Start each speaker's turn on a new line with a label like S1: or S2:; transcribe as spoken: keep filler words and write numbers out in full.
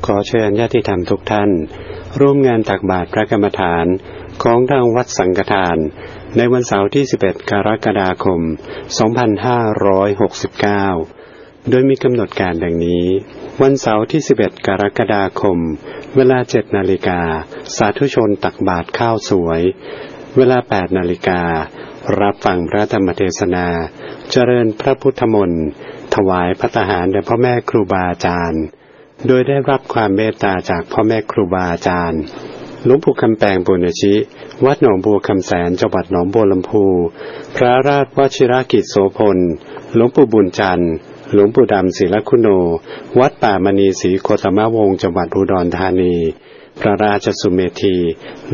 S1: ขอเชิญญาติธรรมทุกท่านร่วมงานตักบาตรพระกรรมฐานของทางวัดสังฆทานในวันเสาร์ที่สิบเอ็ดกรกฎาคมสองพันห้าร้อยหกสิบเก้าโดยมีกำหนดการดังนี้วันเสาร์ที่สิบเอ็ดกรกฎาคมเวลาเจ็ดนาฬิกาสาธุชนตักบาตรข้าวสวยเวลาแปดนาฬิการับฟังพระธรรมเทศนาเจริญพระพุทธมนต์ถวายภัตตาหารแด่พ่อแม่ครูบาอาจารย์โดยได้รับความเมตตาจากพ่อแม่ครูบาอาจารย์หลวงปู่คำแปงปุณณชิวัดหนองบัวคำแสนจังหวัดหนองบัวลำพูพระราชวชิรกิจโสพลหลวงปู่บุญจันทร์หลวงปู่ดำศิลคุโนวัดป่ามณีศรีโคตมวงศ์จังหวัดอุดรธานีพระราชสุเมธี